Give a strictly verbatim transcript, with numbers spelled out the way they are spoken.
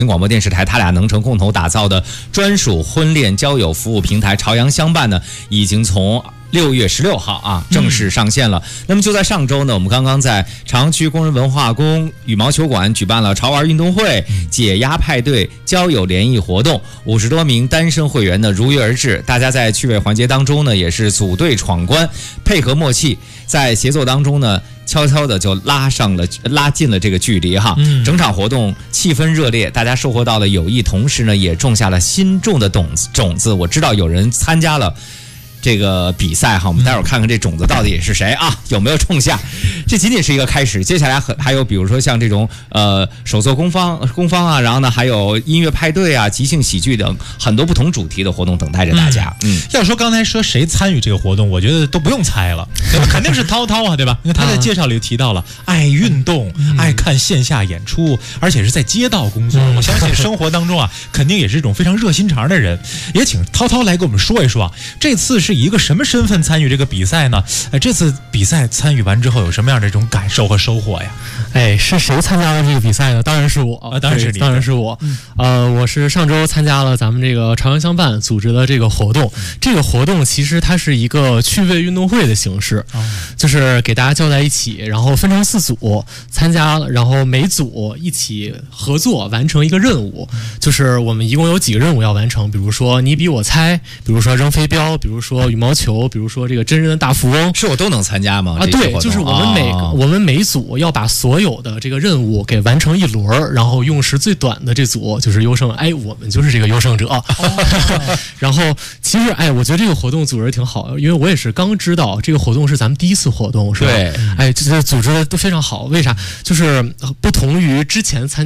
广播电视台他俩能成共同打造的专属婚恋交友服务平台朝阳相伴呢，已经从六月十六号啊正式上线了。嗯、那么就在上周呢，我们刚刚在朝阳区工人文化宫羽毛球馆举办了潮玩运动会、解压派对、交友联谊活动，五十多名单身会员呢如约而至。大家在趣味环节当中呢，也是组队闯关，配合默契，在协奏当中呢。悄悄的就拉上了拉近了这个距离哈，嗯、整场活动气氛热烈，大家收获到了友谊，同时呢也种下了心中的种子种子。我知道有人参加了这个比赛哈，我们待会儿看看这种子到底是谁啊，有没有种下？这仅仅是一个开始，接下来很还有比如说像这种呃手作工坊工坊啊，然后呢还有音乐派对啊、即兴喜剧等很多不同主题的活动等待着大家。嗯， 嗯要说刚才说谁参与这个活动，我觉得都不用猜了，肯定是涛涛啊，对吧？因为他在介绍里提到了爱运动、嗯、爱看线下演出，而且是在街道工作。嗯、我相信生活当中啊，肯定也是一种非常热心肠的人。也请涛涛来给我们说一说啊，这次是以一个什么身份参与这个比赛呢？呃，这次比赛参与完之后有什么样的这种感受和收获呀？ 哎，是谁参加了这个比赛呢？当然是我， 啊、当然是你， 当然是我。嗯、呃，我是上周参加了咱们这个朝阳相伴组织的这个活动。嗯、这个活动其实它是一个趣味运动会的形式，哦、就是给大家叫在一起，然后分成四组参加，然后每组一起合作完成一个任务。嗯、就是我们一共有几个任务要完成，比如说你比我猜，比如说扔飞镖，比如说羽毛球，比如说这个真人的大富翁， 是我都能参加吗？ 啊，对，就是我们每、哦、我们每一组要把所有的这个任务给完成一轮，然后用时最短的这组就是优胜，哎，我们就是这个优胜者。哦、然后其实哎，我觉得这个活动组织挺好，因为我也是刚知道这个活动是咱们第一次活动，是吧？ 对， 哎，这组织的都非常好，为啥？就是不同于之前参。